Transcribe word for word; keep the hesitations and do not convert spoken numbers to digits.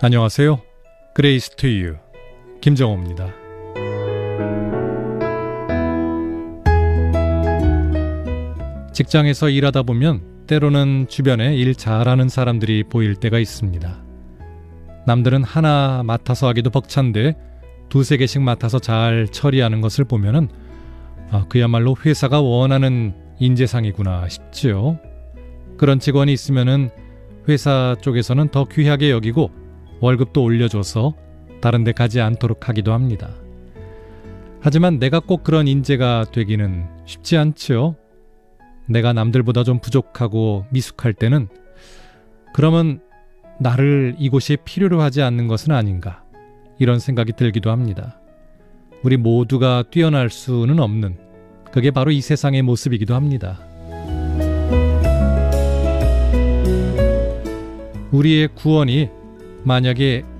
안녕하세요. 그레이스 투 유 김정호입니다. 직장에서 일하다 보면 때로는 주변에 일 잘하는 사람들이 보일 때가 있습니다. 남들은 하나 맡아서 하기도 벅찬데 두세 개씩 맡아서 잘 처리하는 것을 보면은 아, 그야말로 회사가 원하는 인재상이구나 싶지요. 그런 직원이 있으면은 회사 쪽에서는 더 귀하게 여기고 월급도 올려줘서 다른 데 가지 않도록 하기도 합니다. 하지만 내가 꼭 그런 인재가 되기는 쉽지 않죠. 내가 남들보다 좀 부족하고 미숙할 때는 그러면 나를 이곳이 필요로 하지 않는 것은 아닌가, 이런 생각이 들기도 합니다. 우리 모두가 뛰어날 수는 없는, 그게 바로 이 세상의 모습이기도 합니다. 우리의 구원이 만약에